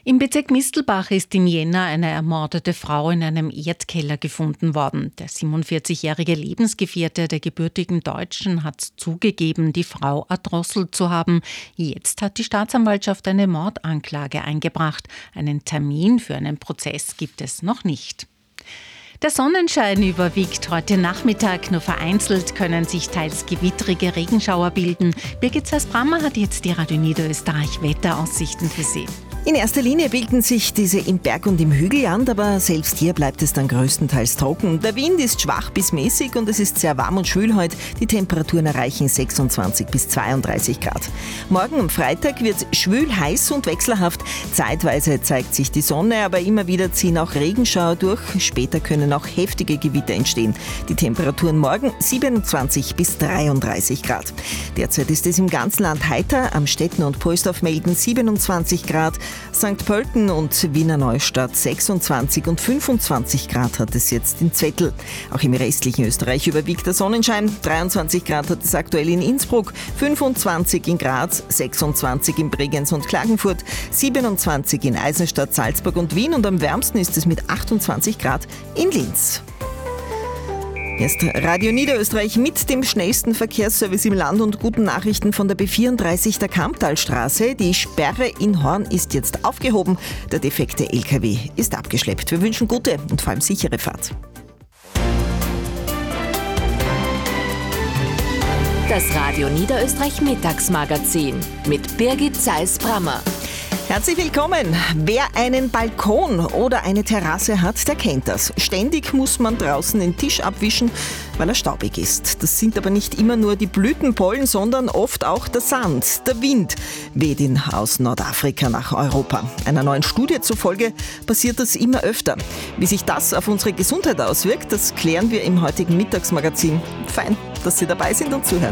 Im Bezirk Mistelbach ist im Jänner eine ermordete Frau in einem Erdkeller gefunden worden. Der 47-jährige Lebensgefährte der gebürtigen Deutschen hat zugegeben, die Frau erdrosselt zu haben. Jetzt hat die Staatsanwaltschaft eine Mordanklage eingebracht. Einen Termin für einen Prozess gibt es noch nicht. Der Sonnenschein überwiegt heute Nachmittag. Nur vereinzelt können sich teils gewittrige Regenschauer bilden. Birgit Zeiss-Brammer hat jetzt die Radio Niederösterreich Wetteraussichten für Sie. In erster Linie bilden sich diese im Berg- und im Hügelland, aber selbst hier bleibt es dann größtenteils trocken. Der Wind ist schwach bis mäßig und es ist sehr warm und schwül heute. Die Temperaturen erreichen 26 bis 32 Grad. Morgen am Freitag wird es schwül, heiß und wechselhaft. Zeitweise zeigt sich die Sonne, aber immer wieder ziehen auch Regenschauer durch. Später können auch heftige Gewitter entstehen. Die Temperaturen morgen 27 bis 33 Grad. Derzeit ist es im ganzen Land heiter. Am Stetten und Pohlsdorf melden 27 Grad. St. Pölten und Wiener Neustadt 26 und 25 Grad hat es jetzt in Zwettl. Auch im restlichen Österreich überwiegt der Sonnenschein. 23 Grad hat es aktuell in Innsbruck, 25 in Graz, 26 in Bregenz und Klagenfurt, 27 in Eisenstadt, Salzburg und Wien und am wärmsten ist es mit 28 Grad in Linz. Jetzt Radio Niederösterreich mit dem schnellsten Verkehrsservice im Land und guten Nachrichten von der B34 der Kamptalstraße. Die Sperre in Horn ist jetzt aufgehoben. Der defekte LKW ist abgeschleppt. Wir wünschen gute und vor allem sichere Fahrt. Das Radio Niederösterreich Mittagsmagazin mit Birgit Zeiss-Brammer. Herzlich willkommen. Wer einen Balkon oder eine Terrasse hat, der kennt das. Ständig muss man draußen den Tisch abwischen, weil er staubig ist. Das sind aber nicht immer nur die Blütenpollen, sondern oft auch der Sand. Der Wind weht ihn aus Nordafrika nach Europa. Einer neuen Studie zufolge passiert das immer öfter. Wie sich das auf unsere Gesundheit auswirkt, das klären wir im heutigen Mittagsmagazin. Fein, dass Sie dabei sind und zuhören.